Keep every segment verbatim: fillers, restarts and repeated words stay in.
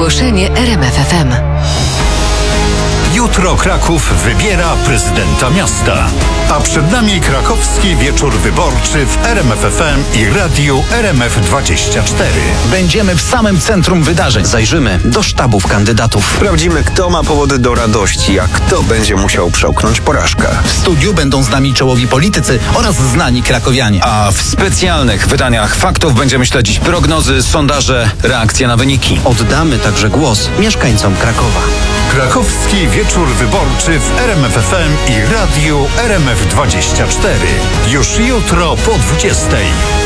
Ogłoszenie R M F F M. Jutro Kraków wybiera prezydenta miasta, a przed nami krakowski wieczór wyborczy w R M F F M i radiu R M F dwadzieścia cztery. Będziemy w samym centrum wydarzeń. Zajrzymy do sztabów kandydatów. Sprawdzimy, kto ma powody do radości, a kto będzie musiał przełknąć porażkę. W studiu będą z nami czołowi politycy oraz znani krakowianie. A w specjalnych wydaniach faktów będziemy śledzić prognozy, sondaże, reakcje na wyniki. Oddamy także głos mieszkańcom Krakowa. Krakowski wieczór wyborczy w R M F F M i radiu R M F dwadzieścia cztery. Już jutro po dwudziestej.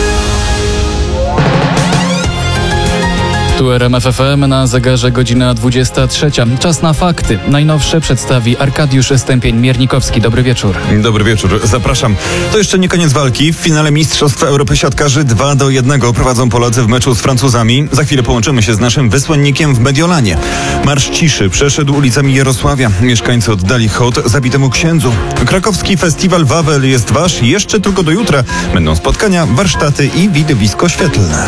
Tu R M F F M, na zegarze godzina dwudziesta trzecia. Czas na fakty. Najnowsze przedstawi Arkadiusz Stępień-Miernikowski. Dobry wieczór. Dobry wieczór, zapraszam. To jeszcze nie koniec walki. W finale Mistrzostw Europy Siatkarzy dwa do jednego prowadzą Polacy w meczu z Francuzami. Za chwilę połączymy się z naszym wysłannikiem w Mediolanie. Marsz ciszy przeszedł ulicami Jarosławia. Mieszkańcy oddali hołd zabitemu księdzu. Krakowski Festiwal Wawel jest wasz jeszcze tylko do jutra. Będą spotkania, warsztaty i widowisko świetlne.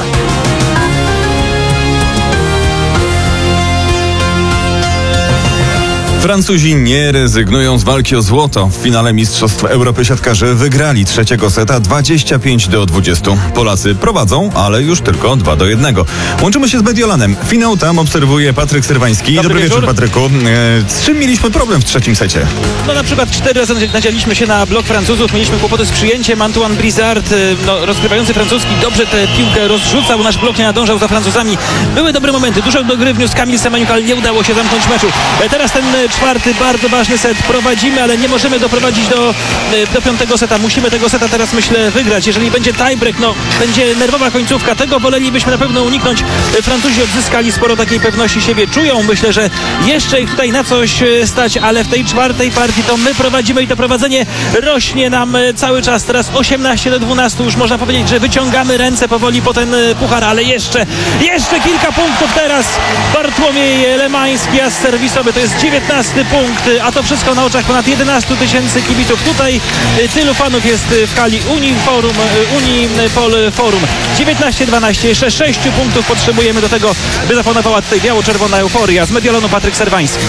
Francuzi nie rezygnują z walki o złoto. W finale Mistrzostw Europy Siatkarzy wygrali trzeciego seta dwadzieścia pięć do dwudziestu. Polacy prowadzą, ale już tylko dwa do jednego. Łączymy się z Mediolanem. Finał tam obserwuje Patryk Syrwański. Dobry, Dobry wieczór, wieczór, Patryku. E, z czym mieliśmy problem w trzecim secie? No na przykład cztery razy nadzieliśmy się na blok Francuzów, mieliśmy kłopoty z przyjęciem. Antoine Brizard, no, rozgrywający francuski, dobrze tę piłkę rozrzucał, nasz blok nie nadążał za Francuzami. Były dobre momenty, dużo do gry wniósł Kamil Semeniuk, ale nie udało się zamknąć meczu. E, teraz ten czwarty, bardzo ważny set. Prowadzimy, ale nie możemy doprowadzić do, do piątego seta. Musimy tego seta teraz, myślę, wygrać. Jeżeli będzie tiebreak, no będzie nerwowa końcówka. Tego wolelibyśmy na pewno uniknąć. Francuzi odzyskali sporo takiej pewności siebie. Czują, myślę, że jeszcze ich tutaj na coś stać, ale w tej czwartej partii to my prowadzimy i to prowadzenie rośnie nam cały czas. Teraz osiemnaście do dwunastu. Już można powiedzieć, że wyciągamy ręce powoli po ten puchar, ale jeszcze, jeszcze kilka punktów teraz. Bartłomiej Lemański, as serwisowy, to jest dziewiętnasty punkt, a to wszystko na oczach ponad jedenastu tysięcy kibiców. Tutaj tylu fanów jest w hali Uniforum, Unipol Forum. dziewiętnaście dwanaście, jeszcze sześciu punktów potrzebujemy do tego, by zapanowała tutaj biało-czerwona euforia. Z Mediolanu Patryk Serwański.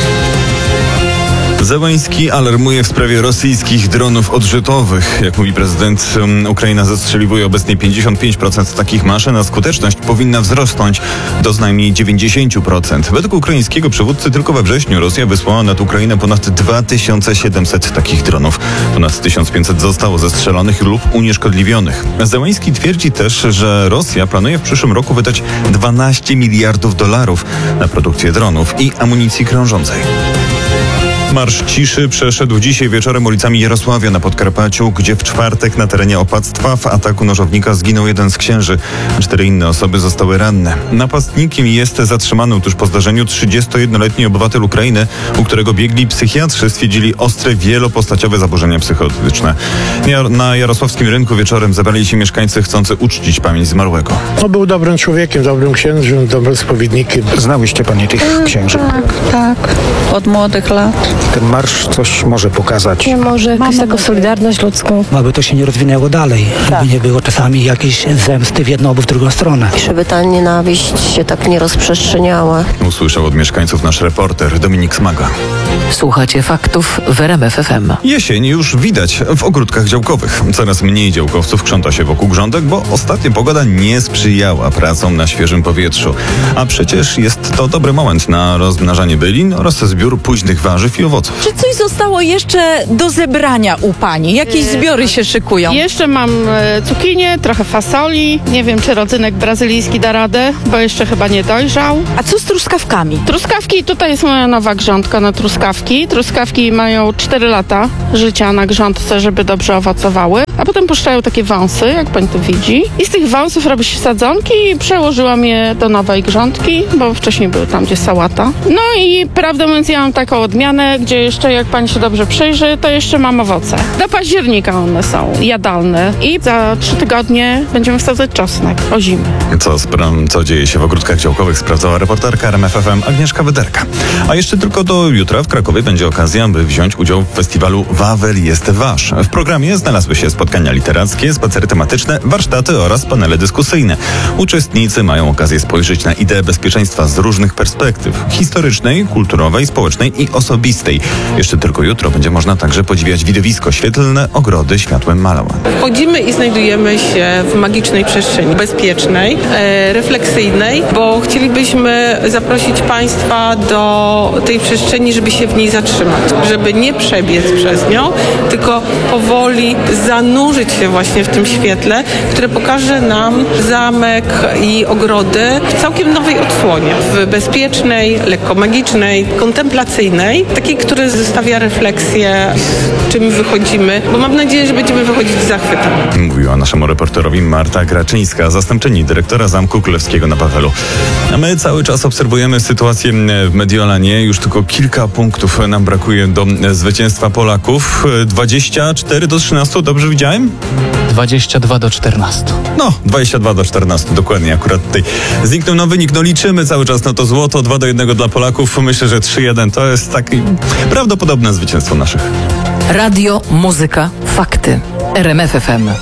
Zełański alarmuje w sprawie rosyjskich dronów odrzutowych. Jak mówi prezydent, Ukraina zastrzeliwuje obecnie pięćdziesiąt pięć procent takich maszyn, a skuteczność powinna wzrosnąć do co najmniej dziewięćdziesiąt procent. Według ukraińskiego przywódcy tylko we wrześniu Rosja wysłała nad Ukrainę ponad dwa tysiące siedemset takich dronów. Ponad tysiąc pięćset zostało zestrzelonych lub unieszkodliwionych. Zełański twierdzi też, że Rosja planuje w przyszłym roku wydać dwanaście miliardów dolarów na produkcję dronów i amunicji krążącej. Marsz ciszy przeszedł dzisiaj wieczorem ulicami Jarosławia na Podkarpaciu, gdzie w czwartek na terenie opactwa w ataku nożownika zginął jeden z księży. Cztery inne osoby zostały ranne. Napastnikiem jest zatrzymany tuż po zdarzeniu trzydziestojednoletni obywatel Ukrainy, u którego biegli psychiatrzy stwierdzili ostre, wielopostaciowe zaburzenia psychotyczne. Na jarosławskim rynku wieczorem zebrali się mieszkańcy chcący uczcić pamięć zmarłego. No, był dobrym człowiekiem, dobrym księdzem, dobrym spowiednikiem. Znałyście panie tych księży? Tak, tak. Od młodych lat. Ten marsz coś może pokazać. Nie może, jakąś taką solidarność ludzką. Aby to się nie rozwinęło dalej, tak. Żeby nie było czasami jakiejś zemsty w jedną albo w drugą stronę. Żeby ta nienawiść się tak nie rozprzestrzeniała. Usłyszał od mieszkańców nasz reporter Dominik Smaga. Słuchacie faktów w R M F F M. Jesień już widać w ogródkach działkowych. Coraz mniej działkowców krząta się wokół grządek, bo ostatnia pogoda nie sprzyjała pracom na świeżym powietrzu. A przecież jest to dobry moment na rozmnażanie bylin oraz zbiór późnych warzyw i owoców. Czy coś zostało jeszcze do zebrania u pani? Jakieś zbiory się szykują? Jeszcze mam e, cukinię, trochę fasoli. Nie wiem, czy rodzynek brazylijski da radę, bo jeszcze chyba nie dojrzał. A co z truskawkami? Truskawki, tutaj jest moja nowa grządka na truskawki. Truskawki mają cztery lata życia na grządce, żeby dobrze owocowały. A potem puszczają takie wąsy, jak pani tu widzi. I z tych wąsów robi się sadzonki i przełożyłam je do nowej grządki, bo wcześniej były tam, gdzie sałata. No i prawdę mówiąc, ja mam taką odmianę. miejsce, gdzie jeszcze jak pani się dobrze przyjrzy, to jeszcze mam owoce. Do października one są jadalne i za trzy tygodnie będziemy wsadzać czosnek o zimę. Co, spra- co dzieje się w ogródkach działkowych, sprawdzała reporterka R M F F M Agnieszka Wyderka. A jeszcze tylko do jutra w Krakowie będzie okazja, by wziąć udział w festiwalu Wawel jest wasz. W programie znalazły się spotkania literackie, spacery tematyczne, warsztaty oraz panele dyskusyjne. Uczestnicy mają okazję spojrzeć na ideę bezpieczeństwa z różnych perspektyw: historycznej, kulturowej, społecznej i osobistej. Jeszcze tylko jutro będzie można także podziwiać widowisko świetlne Ogrody Światłem Malała. Wchodzimy i znajdujemy się w magicznej przestrzeni, bezpiecznej, e, refleksyjnej, bo chcielibyśmy zaprosić Państwa do tej przestrzeni, żeby się w niej zatrzymać, żeby nie przebiec przez nią, tylko powoli zanurzyć się właśnie w tym świetle, które pokaże nam zamek i ogrody w całkiem nowej odsłonie, w bezpiecznej, lekko magicznej, kontemplacyjnej, takiej, która zostawia refleksję, z czym wychodzimy, bo mam nadzieję, że będziemy wychodzić z zachwytem. Mówiła naszemu reporterowi Marta Graczyńska, zastępczyni dyrektora Zamku Królewskiego na Wawelu. A my cały czas obserwujemy sytuację w Mediolanie. Już tylko kilka punktów nam brakuje do zwycięstwa Polaków. dwadzieścia cztery do trzynastu, dobrze widziałem? dwadzieścia dwa do czternastu. No, dwadzieścia dwa do czternastu, dokładnie. Akurat tutaj zniknął nam wynik. No liczymy cały czas na to złoto. dwa do jednego dla Polaków. Myślę, że trzy jeden to jest takie prawdopodobne zwycięstwo naszych. Radio, muzyka, fakty. R M F F M.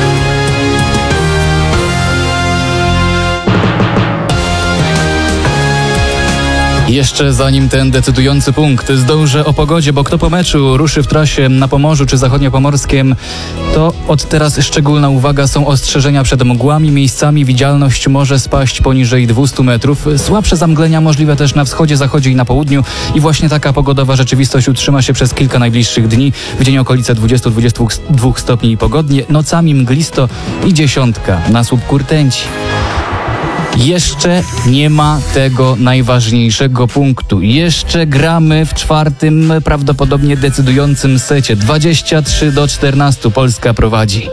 Jeszcze zanim ten decydujący punkt zdążę o pogodzie, bo kto po meczu ruszy w trasie na Pomorzu czy Zachodniopomorskiem, to od teraz szczególna uwaga, są ostrzeżenia przed mgłami, miejscami widzialność może spaść poniżej dwieście metrów. Słabsze zamglenia możliwe też na wschodzie, zachodzie i na południu i właśnie taka pogodowa rzeczywistość utrzyma się przez kilka najbliższych dni. W dzień okolice dwadzieścia do dwudziestu dwóch stopni i pogodnie, nocami mglisto i dziesiątka na słupku rtęci. Jeszcze nie ma tego najważniejszego punktu. Jeszcze gramy w czwartym, prawdopodobnie decydującym secie. dwadzieścia trzy do czternastu Polska prowadzi.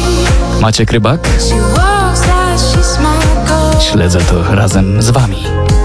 Maciek Rybak. Śledzę to razem z wami.